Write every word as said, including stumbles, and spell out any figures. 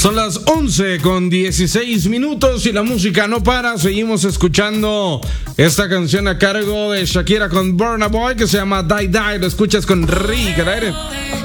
Son las once con dieciséis minutos y la música no para. Seguimos escuchando esta canción a cargo de Shakira con Burna Boy que se llama Die Die. Lo escuchas con Rick al aire.